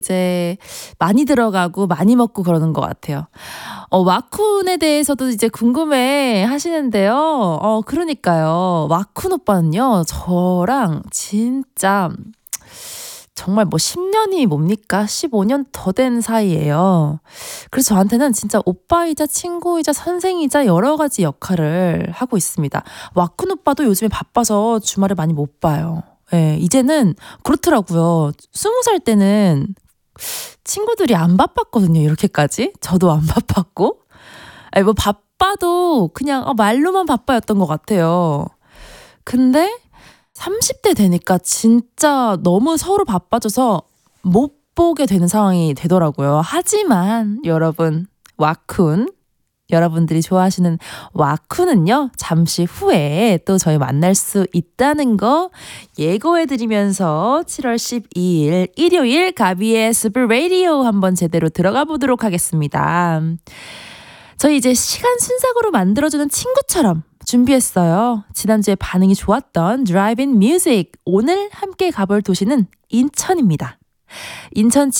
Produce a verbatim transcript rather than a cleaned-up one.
이제 많이 들어가고 많이 먹고 그러는 것 같아요. 어 와쿤에 대해서도 이제 궁금해 하시는데요. 어 그러니까요. 와쿤 오빠는요. 저랑 진짜 정말 뭐 십 년이 뭡니까? 십오 년 더 된 사이예요. 그래서 저한테는 진짜 오빠이자 친구이자 선생이자 여러 가지 역할을 하고 있습니다. 와쿤 오빠도 요즘에 바빠서 주말에 많이 못 봐요. 예, 이제는 그렇더라고요. 스무 살 때는 친구들이 안 바빴거든요, 이렇게까지. 저도 안 바빴고. 아니 뭐 바빠도 그냥 어 말로만 바빠였던 것 같아요. 근데 삼십 대 되니까 진짜 너무 서로 바빠져서 못 보게 되는 상황이 되더라고요. 하지만 여러분, 와쿤, 여러분들이 좋아하시는 와쿤은요, 잠시 후에 또 저희 만날 수 있다는 거 예고해드리면서 칠월 십이일 일요일 가비의 스프 라디오 한번 제대로 들어가 보도록 하겠습니다. 저희 이제 시간 순삭으로 만들어주는 친구처럼 준비했어요. 지난주에 반응이 좋았던 드라이브인 뮤직. 오늘 함께 가볼 도시는 인천입니다. 인천